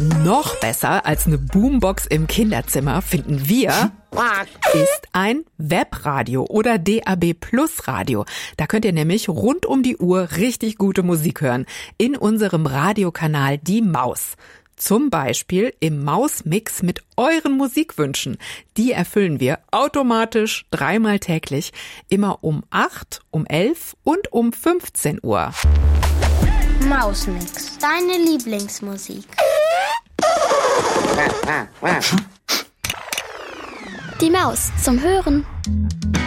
Noch besser als eine Boombox im Kinderzimmer, finden wir, ist ein Webradio oder DAB+-Radio. Da könnt ihr nämlich rund um die Uhr richtig gute Musik hören. In unserem Radiokanal Die Maus. Zum Beispiel im Mausmix mit euren Musikwünschen. Die erfüllen wir automatisch 3-mal täglich, immer um 8, um 11 und um 15 Uhr. Mausmix, deine Lieblingsmusik. Die Maus zum Hören.